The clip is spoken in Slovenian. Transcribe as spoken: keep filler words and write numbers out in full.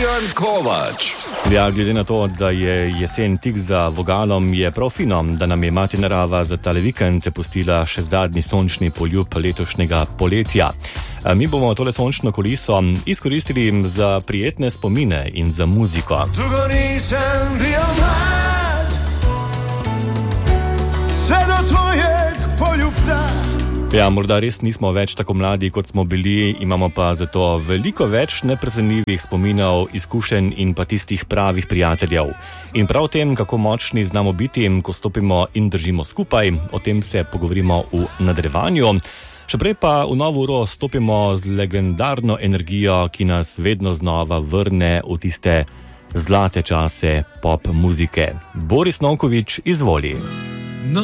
Bojan Kovač. Ja, glede na to, da je jesen tik za vogalom, je prav fino, da nam je mati narava za tale vikend pustila še zadnji sončni poljub letošnjega poletja. Mi bomo tole sončno kuliso izkoristili za prijetne spomine in za muziko. Dolgo nisem bil mlad, vse do tvojeg poljubca. Ja, morda res nismo več tako mladi, kot smo bili, imamo pa zato veliko več neprecenljivih spominov, izkušenj in pa tistih pravih prijateljev. In prav o tem, kako močni znamo biti, ko stopimo in držimo skupaj, o tem se pogovorimo v nadaljevanju. Še prej pa v novo uro stopimo z legendarno energijo, ki nas vedno znova vrne v tiste zlate čase pop muzike. Boris Novković, izvoli.